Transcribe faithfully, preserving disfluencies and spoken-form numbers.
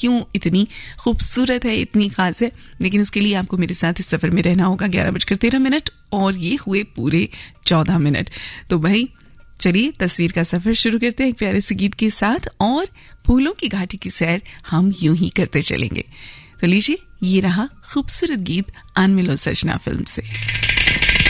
क्यों इतनी खूबसूरत है, इतनी खास है, लेकिन उसके लिए आपको मेरे साथ इस सफर में रहना होगा। ग्यारह बजकर तेरह मिनट और ये हुए पूरे चौदह मिनट। तो भाई चलिए तस्वीर का सफर शुरू करते हैं एक प्यारे से गीत के साथ, और फूलों की घाटी की सैर हम यूं ही करते चलेंगे। तो लीजिए, ये रहा खूबसूरत गीत आन मिलो सजना फिल्म से।